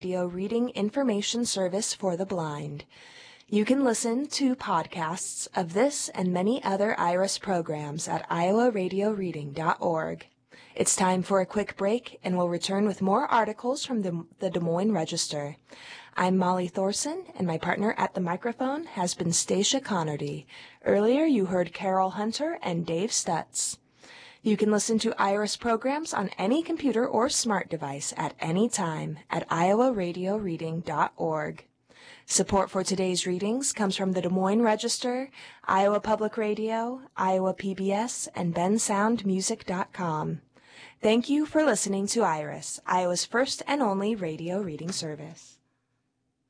Radio Reading Information Service for the Blind. You can listen to podcasts of this and many other IRIS programs at iowaradioreading.org. It's time for a quick break, and we'll return with more articles from the Des Moines Register. I'm Molly Thorson, and my partner at the microphone has been Stacia Connerty. Earlier, you heard Carol Hunter and Dave Stutz. You can listen to IRIS programs on any computer or smart device at any time at iowaradioreading.org. Support for today's readings comes from the Des Moines Register, Iowa Public Radio, Iowa PBS, and bensoundmusic.com. Thank you for listening to IRIS, Iowa's first and only radio reading service.